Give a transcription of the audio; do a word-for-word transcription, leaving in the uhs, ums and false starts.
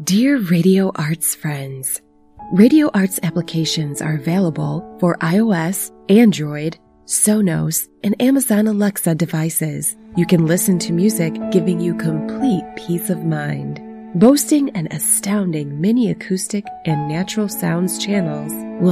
Dear Radio Arts friends, Radio Arts applications are available for iOS, Android, Sonos, and Amazon Alexa devices. You can listen to music giving you complete peace of mind. Boasting an astounding mini acoustic and natural sounds channels will